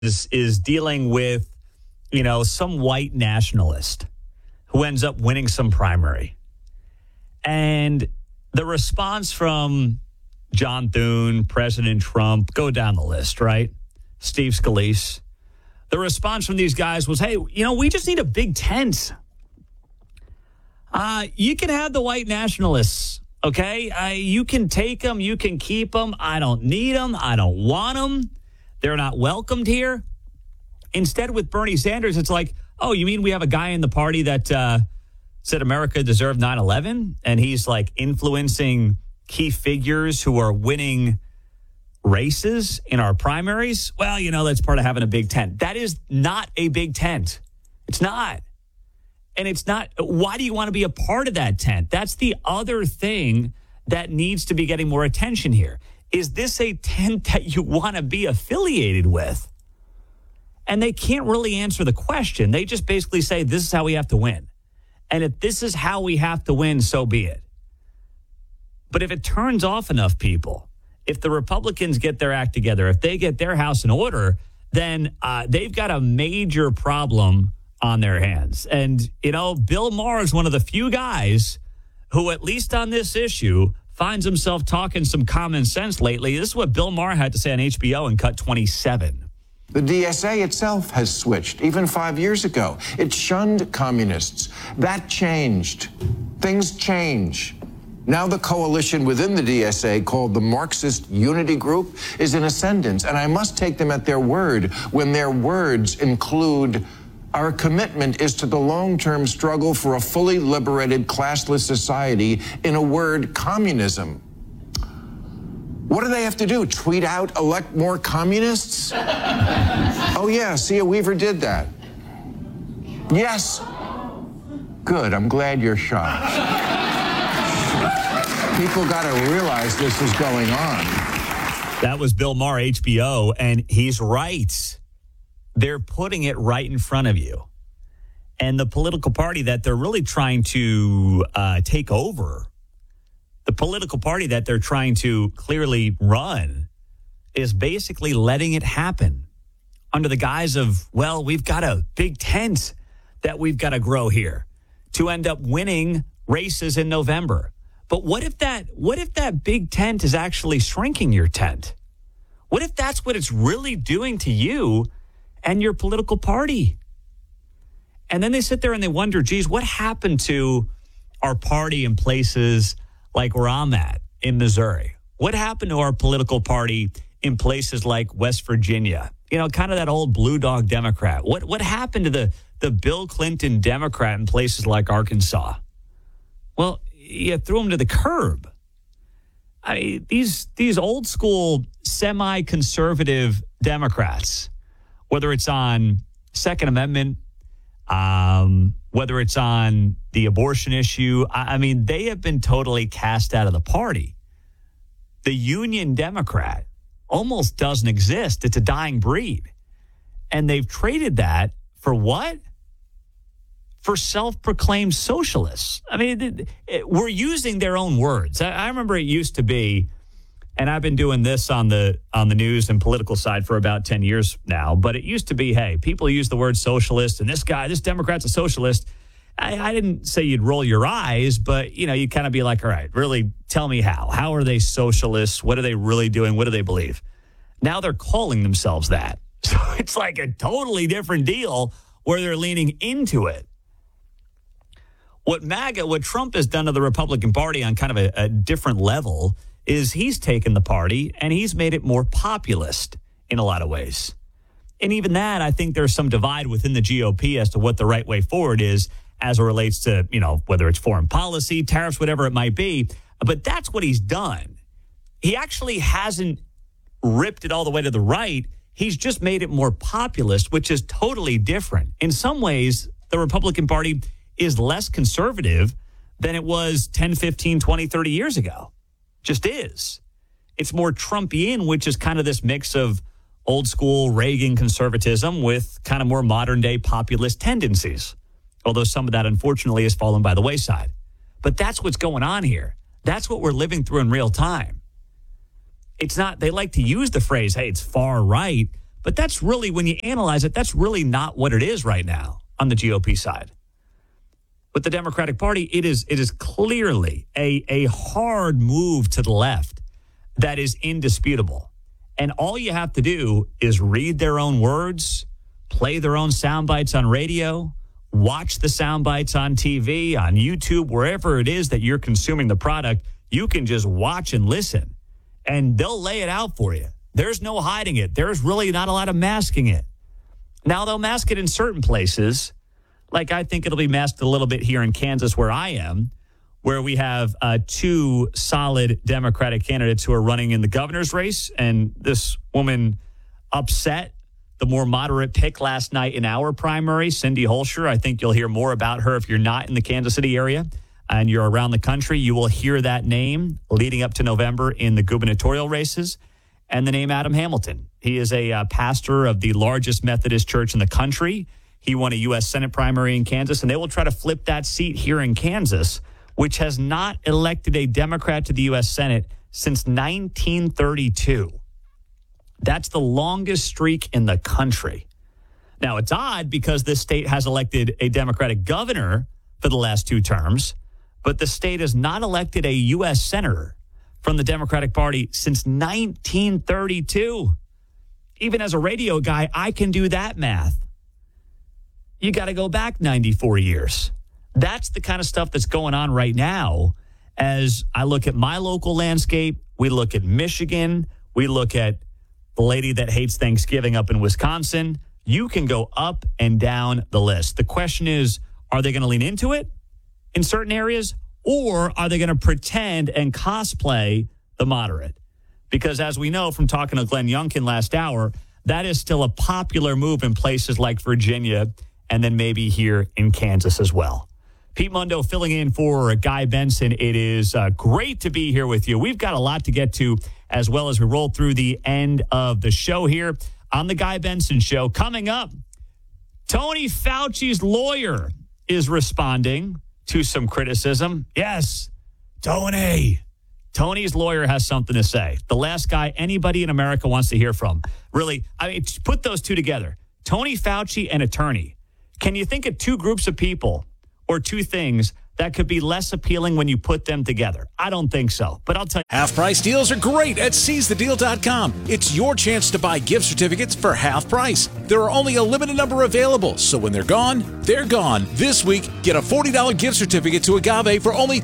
is dealing with, some white nationalist who ends up winning some primary. And the response from John Thune, President Trump, go down the list, right? Steve Scalise. The response from these guys was, hey, we just need a big tent. You can have the white nationalists, okay? You can take them. You can keep them. I don't need them. I don't want them. They're not welcomed here. Instead, with Bernie Sanders, it's like, oh, you mean we have a guy in the party that said America deserved 9/11? And he's like influencing key figures who are winning races in our primaries? Well, that's part of having a big tent. That is not a big tent. It's not. And it's not. Why do you want to be a part of that tent? That's the other thing that needs to be getting more attention here. Is this a tent that you want to be affiliated with? And they can't really answer the question. They just basically say, this is how we have to win. And if this is how we have to win, so be it. But if it turns off enough people, if the Republicans get their act together, if they get their house in order, then they've got a major problem on their hands. And, Bill Maher is one of the few guys who, at least on this issue, finds himself talking some common sense lately. This is what Bill Maher had to say on HBO in Cut 27. The DSA itself has switched, even 5 years ago. It shunned communists. That changed. Things change. Now the coalition within the DSA, called the Marxist Unity Group, is in ascendance. And I must take them at their word when their words include, our commitment is to the long-term struggle for a fully liberated, classless society, in a word, communism. What do they have to do? Tweet out, elect more communists? Oh, yeah, Sia Weaver did that. Yes. Good, I'm glad you're shocked. People got to realize this is going on. That was Bill Maher, HBO, and he's right. They're putting it right in front of you. And the political party that they're really trying to take over, the political party that they're trying to clearly run, is basically letting it happen under the guise of, well, we've got a big tent that we've got to grow here to end up winning races in November. But what if that big tent is actually shrinking your tent? What if that's what it's really doing to you and your political party? And then they sit there and they wonder, geez, what happened to our party in places like where I'm at in Missouri? What happened to our political party in places like West Virginia? Kind of that old blue dog Democrat. What happened to the Bill Clinton Democrat in places like Arkansas? Well, you threw them to the curb. I mean, these old school semi-conservative Democrats, whether it's on Second Amendment, whether it's on the abortion issue, I mean, they have been totally cast out of the party. The Union Democrat almost doesn't exist. It's a dying breed. And they've traded that for what? For self-proclaimed socialists. I mean, we're using their own words. I remember it used to be, and I've been doing this on the news and political side for about 10 years now, but it used to be, hey, people use the word socialist, and this Democrat's a socialist. I didn't say you'd roll your eyes, but, you'd kind of be like, all right, really tell me how. How are they socialists? What are they really doing? What do they believe? Now they're calling themselves that. So it's like a totally different deal where they're leaning into it. What Trump has done to the Republican Party on kind of a different level is he's taken the party and he's made it more populist in a lot of ways. And even that, I think there's some divide within the GOP as to what the right way forward is as it relates to, whether it's foreign policy, tariffs, whatever it might be. But that's what he's done. He actually hasn't ripped it all the way to the right. He's just made it more populist, which is totally different. In some ways, the Republican Party is less conservative than it was 10, 15, 20, 30 years ago. Just is. It's more Trumpian, which is kind of this mix of old school Reagan conservatism with kind of more modern day populist tendencies. Although some of that, unfortunately, has fallen by the wayside. But that's what's going on here. That's what we're living through in real time. It's not, they like to use the phrase, hey, it's far right, But that's really, when you analyze it, that's really not what it is right now on the GOP side. With the Democratic Party, it is clearly a hard move to the left that is indisputable. And all you have to do is read their own words, play their own sound bites on radio, watch the sound bites on TV, on YouTube, wherever it is that you're consuming the product. You can just watch and listen, and they'll lay it out for you. There's no hiding it. There's really not a lot of masking it. Now, they'll mask it in certain places. Like, I think it'll be masked a little bit here in Kansas, where I am, where we have two solid Democratic candidates who are running in the governor's race. And this woman upset the more moderate pick last night in our primary, Cindy Holscher. I think you'll hear more about her if you're not in the Kansas City area and you're around the country. You will hear that name leading up to November in the gubernatorial races. And the name Adam Hamilton. He is a pastor of the largest Methodist church in the country. He won a U.S. Senate primary in Kansas, and they will try to flip that seat here in Kansas, which has not elected a Democrat to the U.S. Senate since 1932. That's the longest streak in the country. Now, it's odd because this state has elected a Democratic governor for the last 2 terms, but the state has not elected a U.S. senator from the Democratic Party since 1932. Even as a radio guy, I can do that math. You got to go back 94 years. That's the kind of stuff that's going on right now. As I look at my local landscape, we look at Michigan, we look at the lady that hates Thanksgiving up in Wisconsin. You can go up and down the list. The question is, are they going to lean into it in certain areas, or are they going to pretend and cosplay the moderate? Because as we know from talking to Glenn Youngkin last hour, that is still a popular move in places like Virginia and then maybe here in Kansas as well. Pete Mundo filling in for Guy Benson. It is great to be here with you. We've got a lot to get to as well as we roll through the end of the show here on the Guy Benson Show. Coming up, Tony Fauci's lawyer is responding to some criticism. Yes, Tony's lawyer has something to say. The last guy anybody in America wants to hear from. Really, I mean, put those two together. Tony Fauci and attorney. Can you think of 2 groups of people or 2 things that could be less appealing when you put them together? I don't think so, but I'll tell you. Half price deals are great at seizethedeal.com. It's your chance to buy gift certificates for half price. There are only a limited number available, so when they're gone, they're gone. This week, get a $40 gift certificate to Agave for only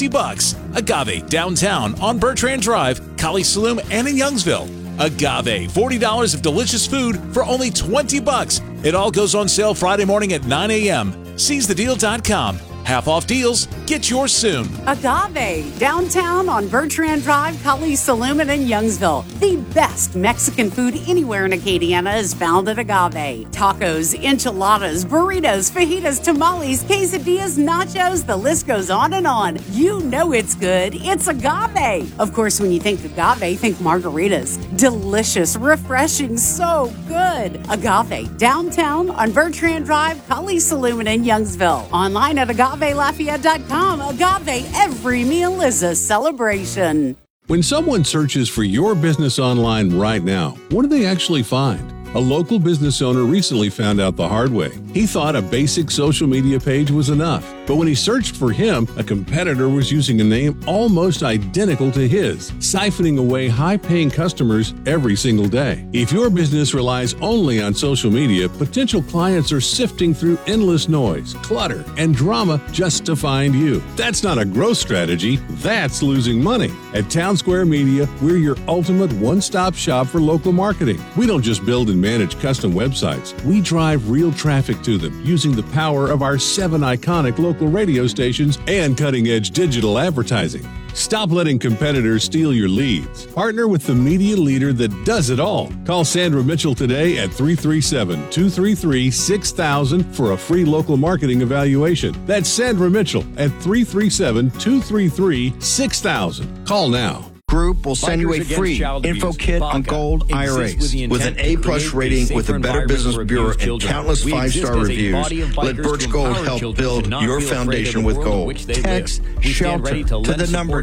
$20. Agave, downtown on Bertrand Drive, Kali Saloom, and in Youngsville. Agave, $40 of delicious food for only $20. It all goes on sale Friday morning at 9 a.m. Seizethedeal.com. Half off deals. Get yours soon. Agave, downtown on Bertrand Drive, Kali Saloom, and in Youngsville. The best Mexican food anywhere in Acadiana is found at Agave. Tacos, enchiladas, burritos, fajitas, tamales, quesadillas, nachos, the list goes on and on. You know it's good. It's Agave. Of course, when you think Agave, think margaritas. Delicious, refreshing, so good. Agave, downtown on Bertrand Drive, Kali Saloom, and in Youngsville. Online at AgaveLafayette.com. Agave, every meal is a celebration. When someone searches for your business online right now, what do they actually find? A local business owner recently found out the hard way. He thought a basic social media page was enough. But when he searched for him, a competitor was using a name almost identical to his, siphoning away high-paying customers every single day. If your business relies only on social media, potential clients are sifting through endless noise, clutter, and drama just to find you. That's not a growth strategy. That's losing money. At Town Square Media, we're your ultimate one-stop shop for local marketing. We don't just build and manage custom websites. We drive real traffic to them using the power of our 7 iconic local radio stations and cutting-edge digital advertising. Stop letting competitors steal your leads. Partner with the media leader that does it all. Call Sandra Mitchell today at 337-233-6000 for a free local marketing evaluation. That's Sandra Mitchell at 337-233-6000. Call now. group will send you a free info kit on gold IRAs. With an A+ rating with the Better Business Bureau and countless 5-star reviews, let Birch Gold help build your foundation with gold. Text SHELTER to the number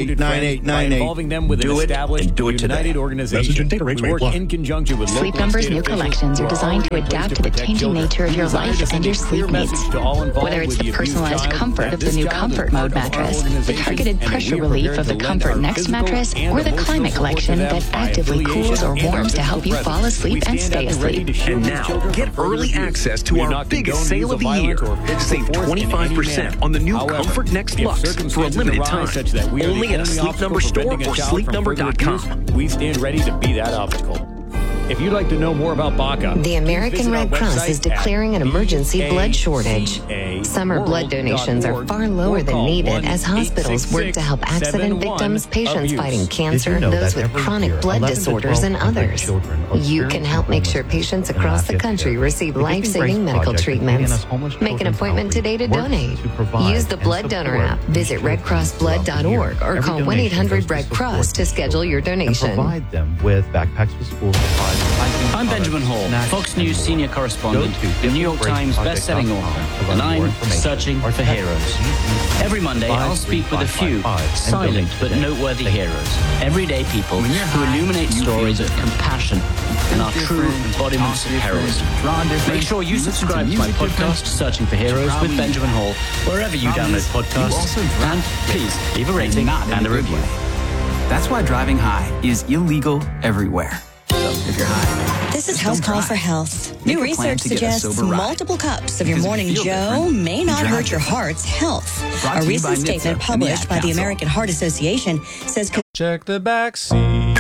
989898. Do it and do it today. Message and data rates may apply. Sleep Number's new collections are designed to adapt to the changing nature of your life and your sleep needs. Whether it's the personalized comfort of the new Comfort Mode mattress, the targeted pressure relief of the Comfort Next mattress, or the Climate Collection that actively cools or warms to help you fall asleep and stay asleep. And now, get early access to our biggest sale of the year. Save 25% on the new Comfort Next Luxe for a limited time. Only at a Sleep Number store or sleepnumber.com. We stand ready to be that obstacle. If you'd like to know more about BACA, the American Red Cross is declaring an emergency blood shortage. Summer blood donations are far lower than needed as hospitals work to help accident victims, patients fighting cancer, those with chronic blood disorders, and others. You can help make sure patients across the country receive life-saving medical treatments. Make an appointment today to donate. Use the Blood Donor app, visit redcrossblood.org, or call 1-800-RED-CROSS to schedule your donation. Provide them with backpacks with school supplies. I'm Benjamin Hall, Fox News senior correspondent, the New York Times best-selling author, and I'm searching for heroes. Every Monday, I'll speak with a few silent but noteworthy heroes, everyday people who illuminate stories of compassion and are true embodiments of heroism. Make sure you subscribe to my podcast, Searching for Heroes with Benjamin Hall, wherever you download podcasts, and please leave a rating and a review. That's why driving high is illegal everywhere. If you're high. This is Health Call for Health. New research suggests multiple cups of your morning Joe may not hurt your heart's health. A recent statement published by the American Heart Association says... Check the back seat.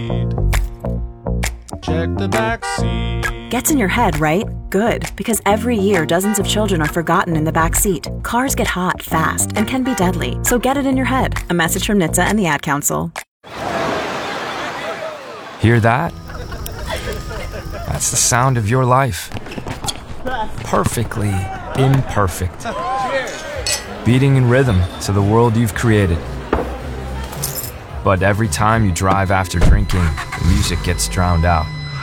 Check the back seat. Gets in your head, right? Good, because every year dozens of children are forgotten in the back seat. Cars get hot fast and can be deadly, so get it in your head. A message from NHTSA and the Ad Council. Hear that? That's the sound of your life. Perfectly imperfect. Beating in rhythm to the world you've created. But every time you drive after drinking, the music gets drowned out.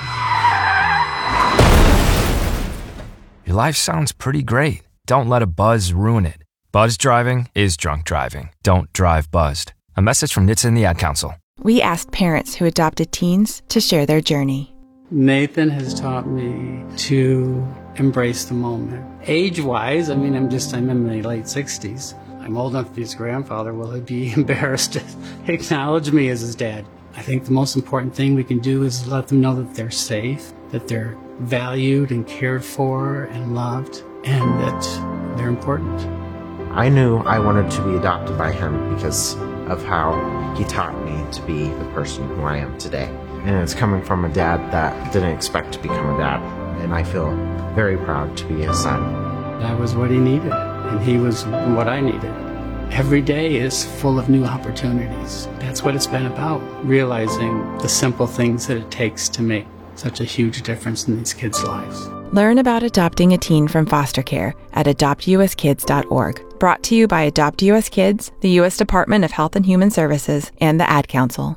Your life sounds pretty great. Don't let a buzz ruin it. Buzz driving is drunk driving. Don't drive buzzed. A message from NHTSA and the Ad Council. We asked parents who adopted teens to share their journey. Nathan has taught me to embrace the moment. Age-wise, I'm in my late 60s. I'm old enough to be his grandfather. Will he be embarrassed to acknowledge me as his dad? I think the most important thing we can do is let them know that they're safe, that they're valued and cared for and loved, and that they're important. I knew I wanted to be adopted by him because of how he taught me to be the person who I am today. And it's coming from a dad that didn't expect to become a dad. And I feel very proud to be his son. I was what he needed, and he was what I needed. Every day is full of new opportunities. That's what it's been about, realizing the simple things that it takes to make such a huge difference in these kids' lives. Learn about adopting a teen from foster care at adoptuskids.org. Brought to you by Adopt U.S. Kids, the U.S. Department of Health and Human Services, and the Ad Council.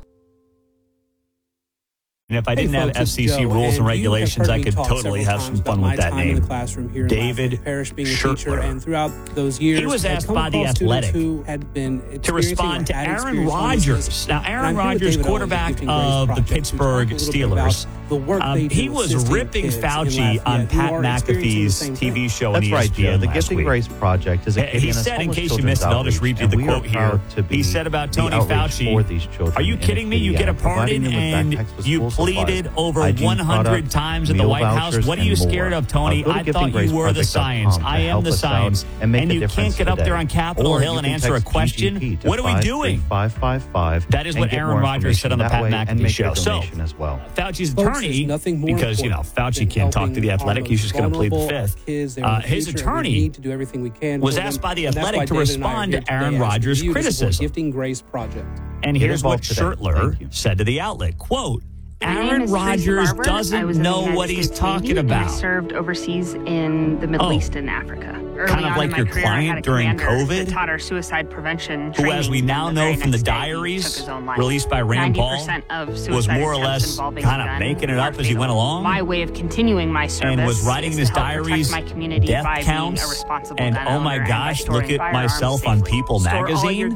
And if I didn't have FCC rules and regulations, I could totally have some fun with that name. David Schertler. And throughout those years, he was asked by The Athletic to respond to Aaron Rodgers. Now, Aaron Rodgers, quarterback of the Pittsburgh Steelers, he was ripping Fauci on Pat McAfee's TV show on ESPN That's right, Joe. The last Gifting week. Grace Project is a He said, in case you missed it, I'll just read you the quote here. He said about Tony Fauci, "Are you kidding me? You get a pardon and you pleaded over 100 times at the White House. What are you scared of, Tony? I thought you were the science. I am the science. And you can't get up there on Capitol Hill and answer a question? What are we doing?" That is what Aaron Rodgers said on the Pat McAfee show. So, Fauci's attorney, because, Fauci can't talk to The Athletic, he's just going to plead the fifth. His attorney was asked by The Athletic to respond to Aaron Rodgers' criticism. And here's what Schertler said to the outlet, quote, "Aaron Rodgers doesn't know what he's talking about." I served overseas in the Middle East and Africa. kind of like your client during COVID, taught our suicide prevention who, as we now know from the diaries released by Rand Paul, was more or less kind of making it up as he went along. My way of continuing my service and was writing in his diaries death counts. And oh my gosh, look at myself on People magazine.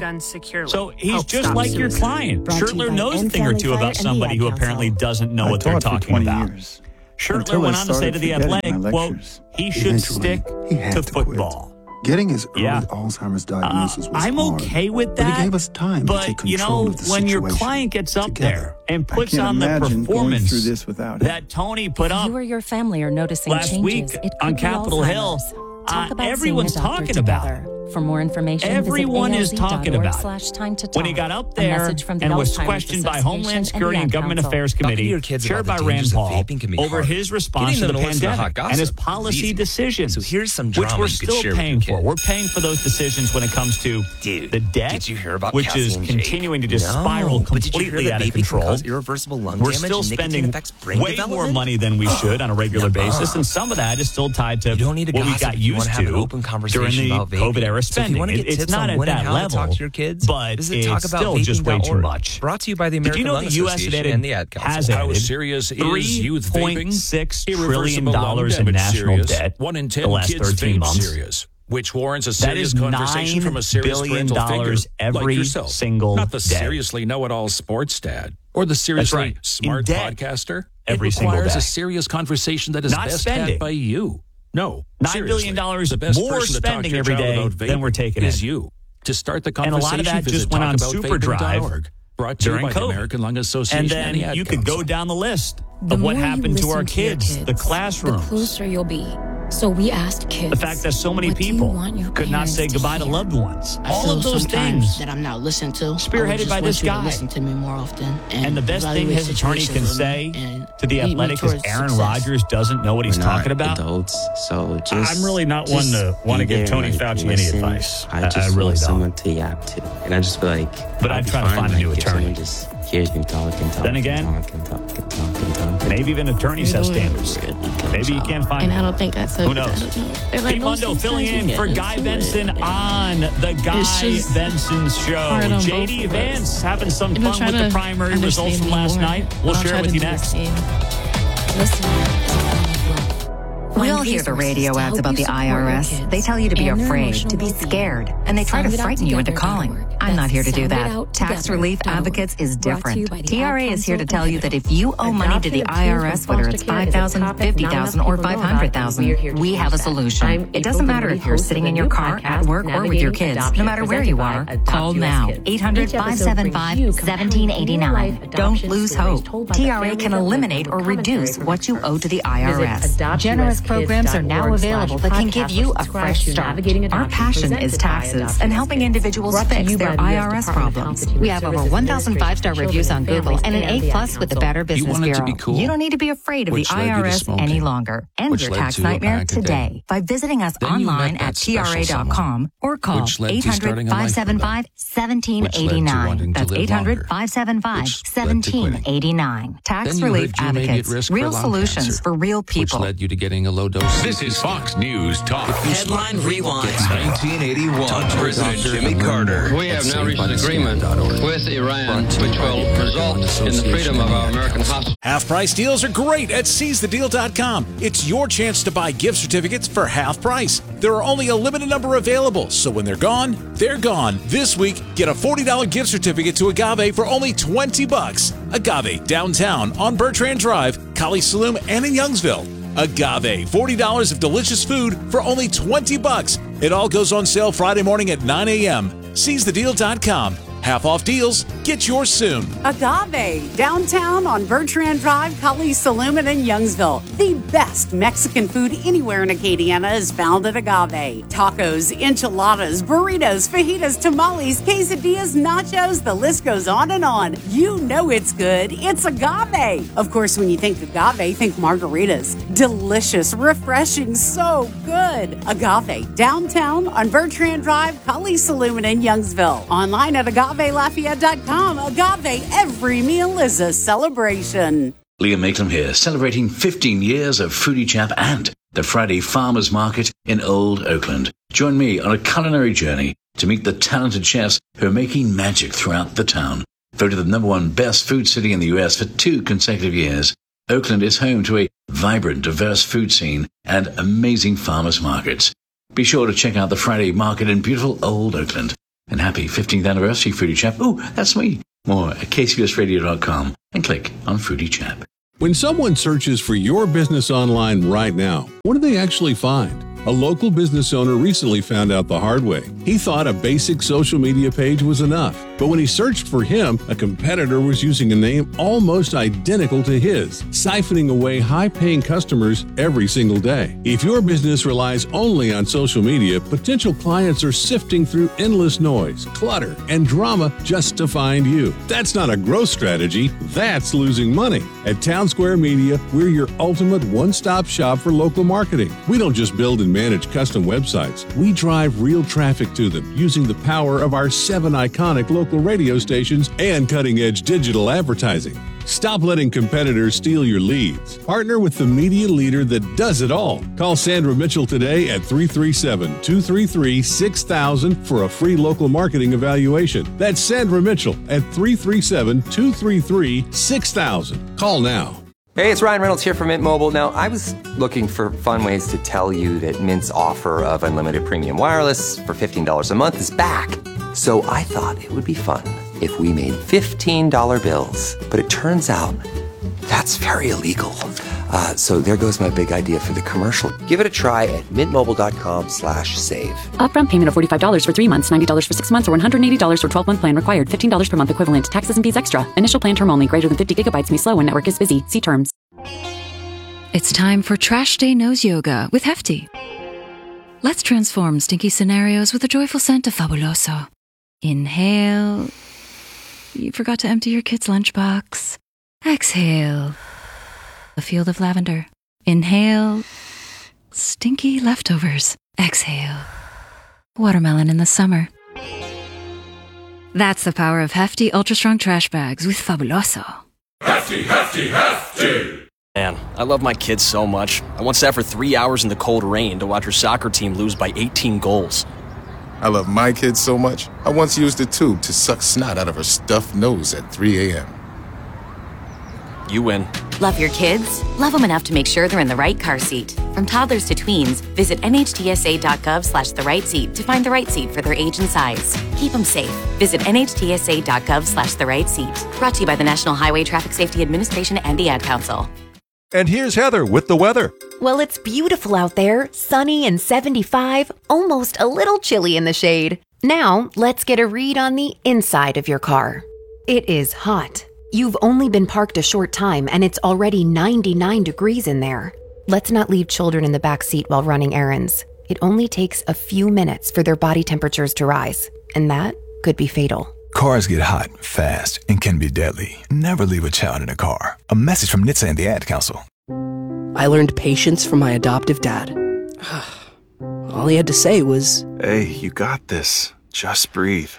So he's just like your client. Shurtler knows a thing or two about somebody who apparently doesn't know what they're talking about. Shurtler went on to say to The Athletic, quote, he should stick to football. Getting his early Alzheimer's diagnosis was I'm hard, okay with that. but it gave us time to take control of the when situation your client gets up there and puts on the going performance through this without that Tony put up you or your family are noticing last changes, week on Capitol Hill, everyone's talking about it. For more information, everyone is talking about it. When he got up there and was questioned by Homeland Security and Government Affairs Committee, chaired by Rand Paul, over his response to the pandemic and his policy decisions, so here's some which we're still paying for. Kids. We're paying for those decisions when it comes to the debt, did you hear about which is continuing to just spiral completely out of control. Irreversible lung we're damage still spending way more money than we should on a regular basis, and some of that is still tied to what we got used to during the COVID era spending. It's not at that level, to your kids, but it's still just way too much. Brought to you by the American Lung Association and the Ad Council. Has How serious is youth vaping? $3.6 trillion in national debt 1 in 10 the last kids 13 vape months. serious, which warrants a That is serious conversation from a serious $9 billion parental figure every like yourself. single Not the day. seriously know-it-all sports dad or the seriously smart podcaster. Every it single requires day. a serious conversation that is Not best spending. had by you. No, $9 billion the best more person to talk to spending your every child day about than vaping we're taking is in. you. To start the And a conversation, lot of that visit just went on talkaboutVaping.org. SuperDrive Brought to you during by the COVID. American Lung Association And then the Ad you could Council. go down the list The of what more you happened to our listen to your kids, the kids, classrooms. the closer you'll be. So we asked kids. The fact that so many what do you people want your could not parents say goodbye to loved ones. I All feel of those sometimes things that I'm not listened to. spearheaded by this guy. Listen to me more often. And the best thing his attorney can say to The Athletic is Aaron Rodgers doesn't know what he's talking about. Adults, so just, I'm really not one to want to give Tony Fauci any advice. I just really want don't. someone to yap to, and I just feel like. But I'd try to find a new attorney. Just hears me talk. Then again, maybe even attorneys have standards. Maybe you can't find. And I don't think that's a. Who knows? Pete Mundo filling in for Guy Benson on the Guy Benson Show. JD Vance having some fun with the primary results from last night. We'll share it with you next. We all hear the radio ads about the IRS. They tell you to be afraid, to be scared, and they try to frighten you into calling. I'm not here to do that. Tax Relief Advocates is different. TRA is here to tell you that if you owe money to the IRS, whether it's $5,000, $50,000, or $500,000, we have a solution. It doesn't matter if you're sitting in your car, at work, or with your kids. No matter where you are, call now. 800-575-1789. Don't lose hope. TRA can eliminate or reduce what you owe to the IRS. Generous programs are now available that can give you a fresh start. Our passion is taxes and helping individuals fix their IRS problems. We have over 1,000 5-star reviews on Google and an A+ with the Better Business Bureau. You don't need to be afraid of the IRS any longer. End your tax nightmare today by visiting us online at TRA.com or call 800-575-1789. That's 800-575-1789. Tax Relief Advocates. Real solutions for real people. Which led you to getting a low dose. This is Fox News Talk. Headline Rewind. 1981. President Jimmy Carter. We have now reached an agreement with Iran, which will result in the freedom of our American hostages. Half price deals are great at SeizeTheDeal.com. It's your chance to buy gift certificates for half price. There are only a limited number available, so when they're gone, they're gone. This week, get a $40 gift certificate to Agave for only $20. Agave, downtown on Bertrand Drive, Kali Saloon, and in Youngsville. Agave, $40 of delicious food for only $20. It all goes on sale Friday morning at 9 a.m. SeizeTheDeal.com. Half off deals. Get yours soon. Agave, downtown on Bertrand Drive, Kali Saloon in Youngsville. The best Mexican food anywhere in Acadiana is found at Agave. Tacos, enchiladas, burritos, fajitas, tamales, quesadillas, nachos, the list goes on and on. You know it's good. It's Agave. Of course, when you think Agave, think margaritas. Delicious, refreshing, so good. Agave, downtown on Bertrand Drive, Kali Saloon in Youngsville. Online at AgaveLafayette.com. Agave, every meal is a celebration. Liam Maitland here, celebrating 15 years of Foodie Chap and the Friday Farmers Market in Old Oakland. Join me on a culinary journey to meet the talented chefs who are making magic throughout the town. Voted the #1 best food city in the U.S. for 2 consecutive years, Oakland is home to a vibrant, diverse food scene and amazing farmers markets. Be sure to check out the Friday Market in beautiful Old Oakland. And happy 15th anniversary, Foodie Chap. Ooh, that's me. More at kcbsradio.com and click on Foodie Chap. When someone searches for your business online right now, what do they actually find? A local business owner recently found out the hard way. He thought a basic social media page was enough, but when he searched for him, a competitor was using a name almost identical to his, siphoning away high-paying customers every single day. If your business relies only on social media, potential clients are sifting through endless noise, clutter, and drama just to find you. That's not a growth strategy, that's losing money. At Town Square Media, we're your ultimate one-stop shop for local marketing. We don't just build and manage custom websites. We drive real traffic to them using the power of our 7 iconic local radio stations and cutting-edge digital advertising. Stop letting competitors steal your leads. Partner with the media leader that does it all. Call Sandra Mitchell today at 337-233-6000 for a free local marketing evaluation. That's Sandra Mitchell at 337-233-6000. Call now. Hey, it's Ryan Reynolds here from Mint Mobile. Now, I was looking for fun ways to tell you that Mint's offer of unlimited premium wireless for $15 a month is back. So I thought it would be fun if we made $15 bills. But it turns out that's very illegal. So there goes my big idea for the commercial. Give it a try at mintmobile.com/save. Upfront payment of $45 for 3 months, $90 for 6 months, or $180 for 12-month plan required. $15 per month equivalent. Taxes and fees extra. Initial plan term only. Greater than 50 gigabytes may slow when network is busy. See terms. It's time for Trash Day Nose Yoga with Hefty. Let's transform stinky scenarios with a joyful scent of Fabuloso. Inhale. You forgot to empty your kid's lunchbox. Exhale. A field of lavender. Inhale. Stinky leftovers. Exhale. Watermelon in the summer. That's the power of Hefty Ultra Strong Trash Bags with Fabuloso. Hefty, hefty, hefty! Man, I love my kids so much. I once sat for 3 hours in the cold rain to watch her soccer team lose by 18 goals. I love my kids so much, I once used a tube to suck snot out of her stuffed nose at 3 a.m. You win. Love your kids? Love them enough to make sure they're in the right car seat. From toddlers to tweens, visit nhtsa.gov/the-right-seat to find the right seat for their age and size. Keep them safe. Visit nhtsa.gov/the-right-seat. Brought to you by the National Highway Traffic Safety Administration and the Ad Council. And here's Heather with the weather. Well, it's beautiful out there, sunny and 75, almost a little chilly in the shade. Now, let's get a read on the inside of your car. It is hot. You've only been parked a short time and it's already 99 degrees in there. Let's not leave children in the back seat while running errands. It only takes a few minutes for their body temperatures to rise, and that could be fatal. Cars get hot, fast, and can be deadly. Never leave a child in a car. A message from NHTSA and the Ad Council. I learned patience from my adoptive dad. All he had to say was, "Hey, you got this. Just breathe."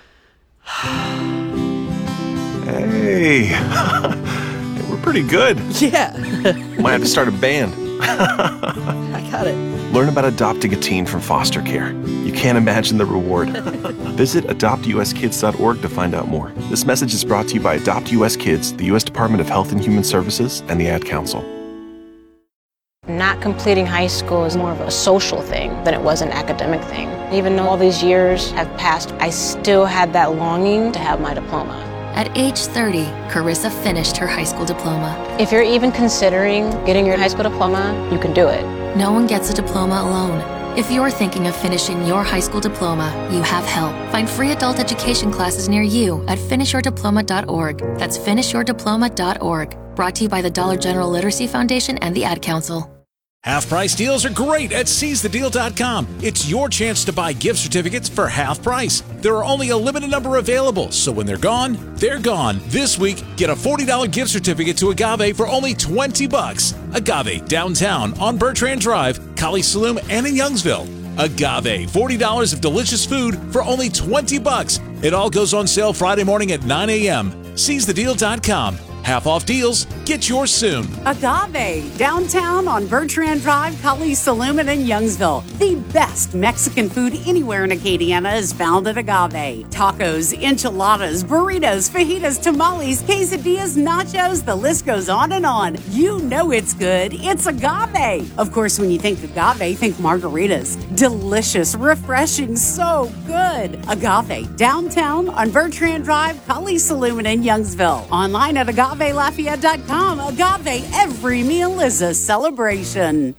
Hey, we're pretty good. Yeah. Might have to start a band. I got it. Learn about adopting a teen from foster care. You can't imagine the reward. Visit adoptuskids.org to find out more. This message is brought to you by Adopt US Kids, the U.S. Department of Health and Human Services, and the Ad Council. Not completing high school is more of a social thing than it was an academic thing. Even though all these years have passed, I still had that longing to have my diploma. At age 30, Carissa finished her high school diploma. If you're even considering getting your high school diploma, you can do it. No one gets a diploma alone. If you're thinking of finishing your high school diploma, you have help. Find free adult education classes near you at finishyourdiploma.org. That's finishyourdiploma.org. Brought to you by the Dollar General Literacy Foundation and the Ad Council. Half-price deals are great at SeizeTheDeal.com. It's your chance to buy gift certificates for half price. There are only a limited number available, so when they're gone, they're gone. This week, get a $40 gift certificate to Agave for only $20. Agave, downtown on Bertrand Drive, Kali Saloon, and in Youngsville. Agave, $40 of delicious food for only $20. It all goes on sale Friday morning at 9 a.m. SeizeTheDeal.com. Half-off deals, get yours soon. Agave, downtown on Bertrand Drive, Kali Saluman in Youngsville. The best Mexican food anywhere in Acadiana is found at Agave. Tacos, enchiladas, burritos, fajitas, tamales, quesadillas, nachos, the list goes on and on. You know it's good. It's Agave. Of course, when you think agave, think margaritas. Delicious, refreshing, so good. Agave, downtown on Bertrand Drive, Kali Saluman in Youngsville. Online at AgaveLafayette.com. Agave, every meal is a celebration.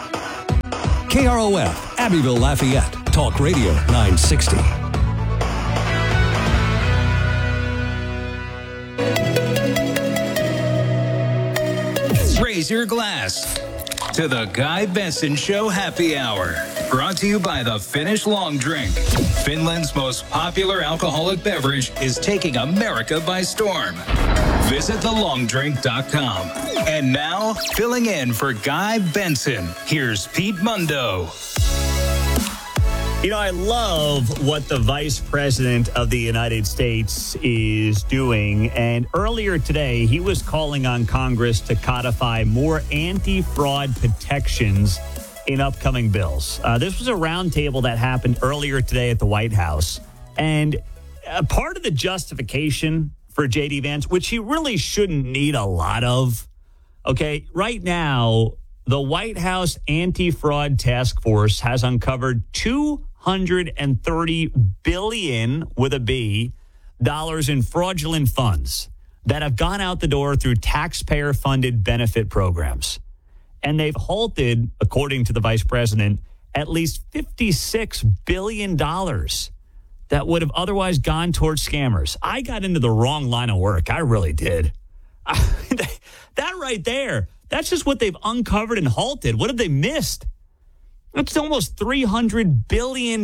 KROF, Abbeville, Lafayette. Talk Radio 960. Raise your glass to the Guy Benson Show Happy Hour. Brought to you by the Finnish Long Drink. Finland's most popular alcoholic beverage is taking America by storm. Visit thelongdrink.com. And now, filling in for Guy Benson, here's Pete Mundo. You know, I love what the Vice President of the United States is doing. And earlier today, he was calling on Congress to codify more anti-fraud protections in upcoming bills. This was a roundtable that happened earlier today at the White House. And part of the justification for J.D. Vance, which he really shouldn't need a lot of, okay, right now, the White House Anti-Fraud Task Force has uncovered $230 billion with a B dollars in fraudulent funds that have gone out the door through taxpayer-funded benefit programs. And they've halted, according to the vice president, at least $56 billion that would have otherwise gone towards scammers. I got into the wrong line of work. I really did. That right there, that's just what they've uncovered and halted. What have they missed? That's almost $300 billion.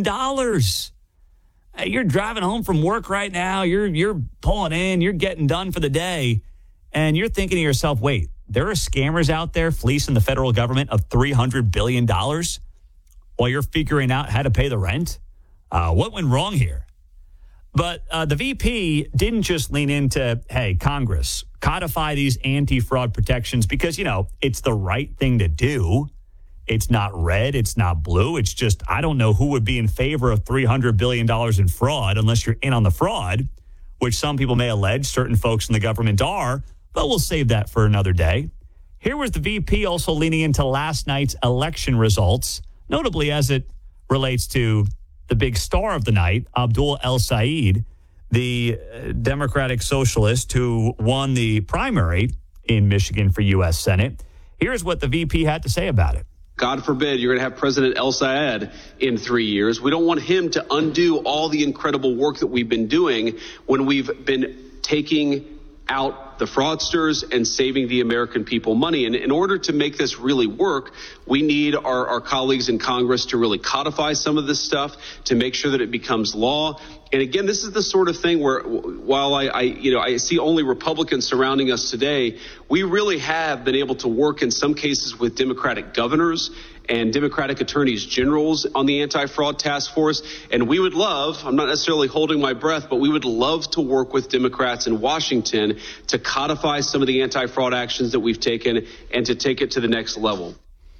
You're driving home from work right now. You're pulling in. You're getting done for the day. And you're thinking to yourself, wait, there are scammers out there fleecing the federal government of $300 billion while you're figuring out how to pay the rent? What went wrong here? But the VP didn't just lean into, hey, Congress, codify these anti-fraud protections because, you know, it's the right thing to do. It's not red. It's not blue. It's just, I don't know who would be in favor of $300 billion in fraud unless you're in on the fraud, which some people may allege certain folks in the government are, but we'll save that for another day. Here was the VP also leaning into last night's election results, notably as it relates to the big star of the night, Abdul El-Sayed, the Democratic Socialist who won the primary in Michigan for U.S. Senate. Here's what the VP had to say about it. God forbid you're going to have President El-Sayed in 3 years. We don't want him to undo all the incredible work that we've been doing when we've been taking out the fraudsters and saving the American people money. And in order to make this really work, we need our colleagues in Congress to really codify some of this stuff to make sure that it becomes law. And again, this is the sort of thing where while I see only Republicans surrounding us today, we really have been able to work in some cases with Democratic governors and Democratic attorneys generals on the anti-fraud task force. And we would love, I'm not necessarily holding my breath, but we would love to work with Democrats in Washington to codify some of the anti-fraud actions that we've taken and to take it to the next level.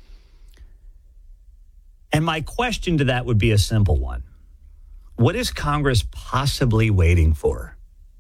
And my question to that would be a simple one. What is Congress possibly waiting for?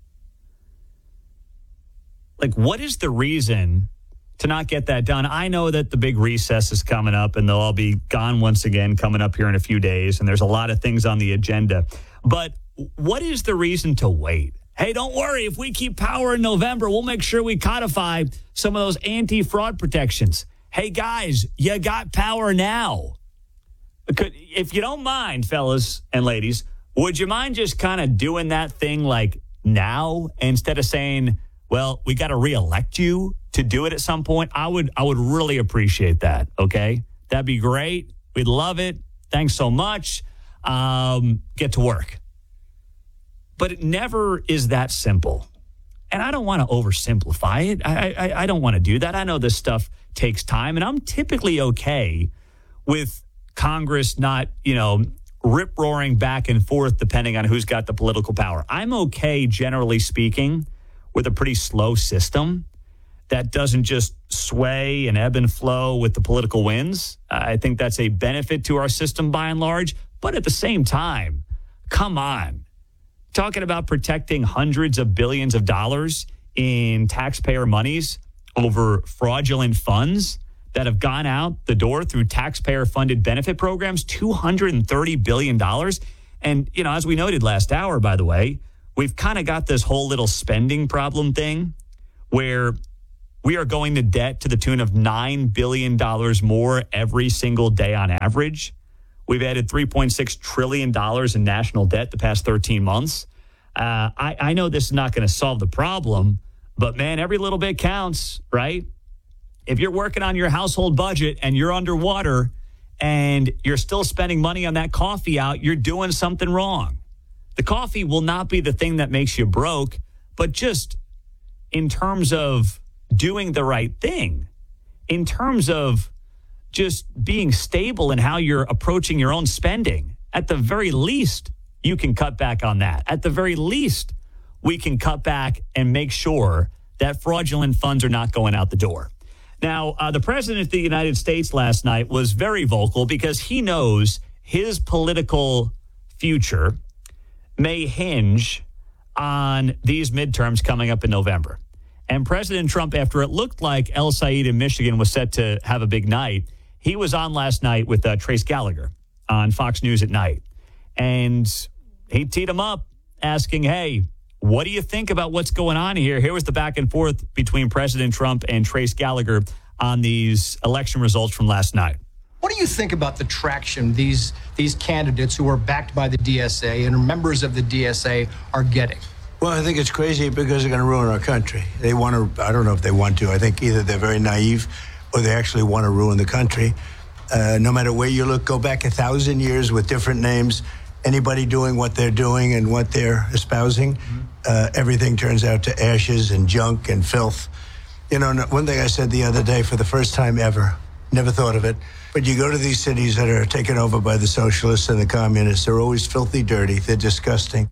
Like, what is the reason to not get that done? I know that the big recess is coming up and they'll all be gone once again coming up here in a few days. And there's a lot of things on the agenda. But what is the reason to wait? Hey, don't worry. If we keep power in November, we'll make sure we codify some of those anti-fraud protections. Hey, guys, you got power now. If you don't mind, fellas and ladies, would you mind just kind of doing that thing like now instead of saying, well, we got to reelect you to do it at some point? I would really appreciate that, okay? That'd be great. We'd love it. Thanks so much. Get to work. But it never is that simple. And I don't want to oversimplify it. I don't want to do that. I know this stuff takes time, and I'm typically okay with Congress not, rip-roaring back and forth depending on who's got the political power. I'm okay, generally speaking, with a pretty slow system. that doesn't just sway and ebb and flow with the political winds. I think that's a benefit to our system by and large. But at the same time, come on. Talking about protecting hundreds of billions of dollars in taxpayer monies over fraudulent funds that have gone out the door through taxpayer-funded benefit programs, $230 billion. And, as we noted last hour, by the way, we've kind of got this whole little spending problem thing where we are going to debt to the tune of $9 billion more every single day on average. We've added $3.6 trillion in national debt the past 13 months. I know this is not going to solve the problem, but, man, every little bit counts, right? If you're working on your household budget and you're underwater and you're still spending money on that coffee out, you're doing something wrong. The coffee will not be the thing that makes you broke, but just in terms of doing the right thing, in terms of just being stable in how you're approaching your own spending, at the very least, you can cut back on that. At the very least, we can cut back and make sure that fraudulent funds are not going out the door. Now, the president of the United States last night was very vocal because he knows his political future may hinge on these midterms coming up in November. And President Trump, after it looked like El Said in Michigan was set to have a big night, he was on last night with Trace Gallagher on Fox News at night. And he teed him up asking, hey, what do you think about what's going on here? Here was the back and forth between President Trump and Trace Gallagher on these election results from last night. What do you think about the traction these candidates who are backed by the DSA and members of the DSA are getting? Well, I think it's crazy because they're going to ruin our country. They want to, I don't know if they want to. I think either they're very naive or they actually want to ruin the country. No matter where you look, go back 1,000 years with different names. Anybody doing what they're doing and what they're espousing, everything turns out to ashes and junk and filth. One thing I said the other day, for the first time ever, never thought of it, but you go to these cities that are taken over by the socialists and the communists, they're always filthy dirty, they're disgusting.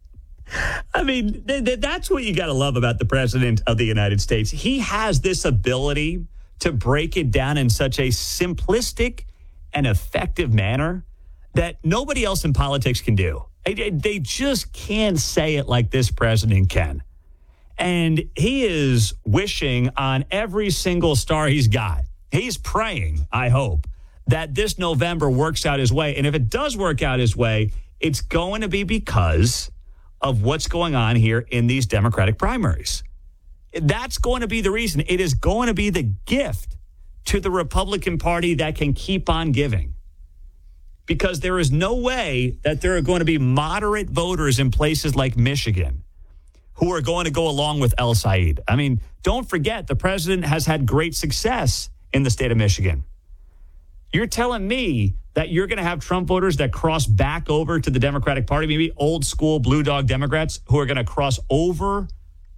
I mean, that's what you got to love about the president of the United States. He has this ability to break it down in such a simplistic and effective manner that nobody else in politics can do. They just can't say it like this president can. And he is wishing on every single star he's got. He's praying, I hope, that this November works out his way. And if it does work out his way, it's going to be because of what's going on here in these Democratic primaries. That's going to be the reason. It is going to be the gift to the Republican Party that can keep on giving. Because there is no way that there are going to be moderate voters in places like Michigan who are going to go along with El Said. I mean, don't forget, the president has had great success in the state of Michigan. You're telling me that you're going to have Trump voters that cross back over to the Democratic Party, maybe old school blue dog Democrats who are going to cross over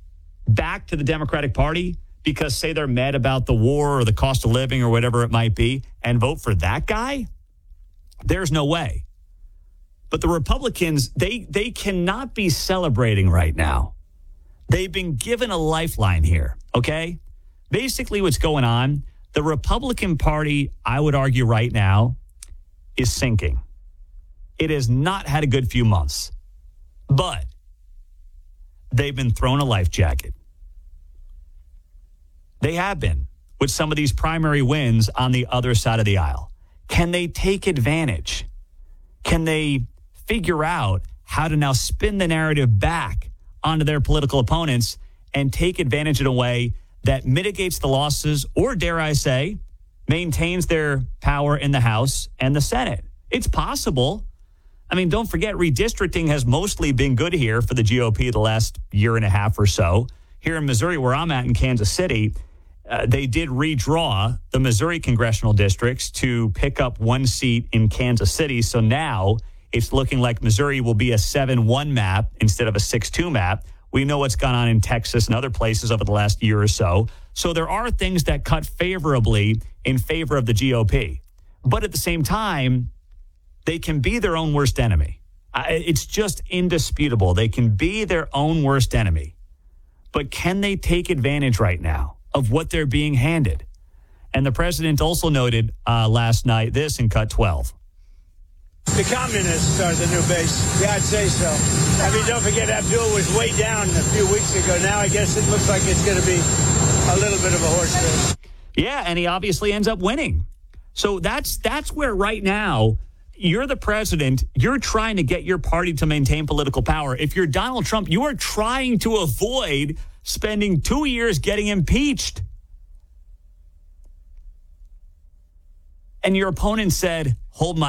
back to the Democratic Party because, say, they're mad about the war or the cost of living or whatever it might be and vote for that guy? There's no way. But the Republicans, they cannot be celebrating right now. They've been given a lifeline here, okay? Basically what's going on, the Republican Party, I would argue right now, is sinking. It has not had a good few months. But they've been thrown a life jacket. They have been with some of these primary wins on the other side of the aisle. Can they take advantage? Can they figure out how to now spin the narrative back onto their political opponents and take advantage in a way that mitigates the losses or, dare I say, maintains their power in the House and the Senate? It's possible. I mean, don't forget, redistricting has mostly been good here for the GOP the last year and a half or so. Here in Missouri, where I'm at in Kansas City, they did redraw the Missouri congressional districts to pick up one seat in Kansas City. So now it's looking like Missouri will be a 7-1 map instead of a 6-2 map. We know what's gone on in Texas and other places over the last year or so. So there are things that cut favorably in favor of the GOP. But at the same time, they can be their own worst enemy. It's just indisputable. They can be their own worst enemy. But can they take advantage right now? of what they're being handed. And the president also noted last night this in Cut 12. The communists are the new base. Yeah, I'd say so. I mean, don't forget, Abdul was way down a few weeks ago. Now I guess it looks like it's going to be a little bit of a horse race. Yeah, and he obviously ends up winning. So that's where right now you're the president. You're trying to get your party to maintain political power. If you're Donald Trump, you are trying to avoid spending 2 years getting impeached. And your opponent said, hold my